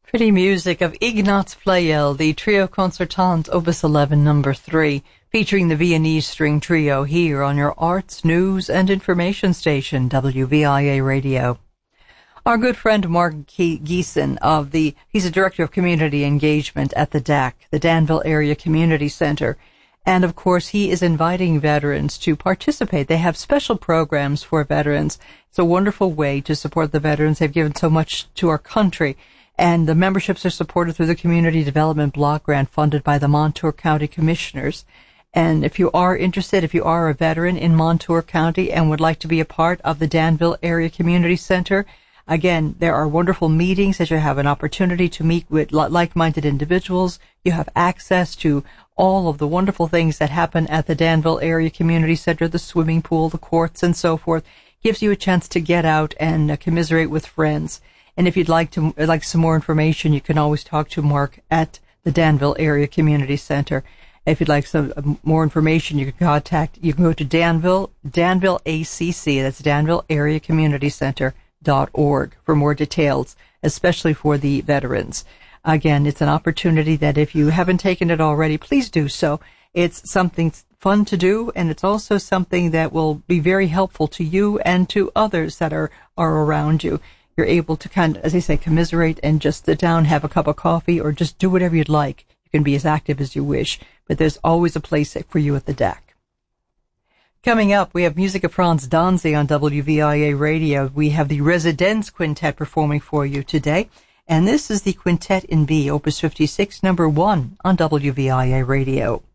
Pretty music of Ignaz Pleyel, the Trio Concertant Opus 11 No. 3, featuring the Viennese String Trio here on your arts, news, and information station, WVIA Radio. Our good friend Mark Geeson he's a Director of Community Engagement at the DAC, the Danville Area Community Center. And of course, he is inviting veterans to participate. They have special programs for veterans. It's a wonderful way to support the veterans. They've given so much to our country. And the memberships are supported through the Community Development Block Grant funded by the Montour County Commissioners. And if you are interested, if you are a veteran in Montour County and would like to be a part of the Danville Area Community Center, again, there are wonderful meetings that you have an opportunity to meet with like-minded individuals. You have access to all of the wonderful things that happen at the Danville Area Community Center, the swimming pool, the courts, and so forth. Gives you a chance to get out and commiserate with friends. And if you'd like some more information, you can always talk to Mark at the Danville Area Community Center. If you'd like some more information, you can go to Danville ACC, that's Danville Area Community Center.org for more details, especially for the veterans. Again, it's an opportunity that if you haven't taken it already, please do so. It's something fun to do, and it's also something that will be very helpful to you and to others that are around you. You're able to kind of, as they say, commiserate and just sit down, have a cup of coffee, or just do whatever you'd like. You can be as active as you wish, but there's always a place for you at the DAC. Coming up, we have music of Franz Danzig on WVIA Radio. We have the Residence Quintet performing for you today, and this is the Quintet in B, Opus 56, number 1 on WVIA Radio.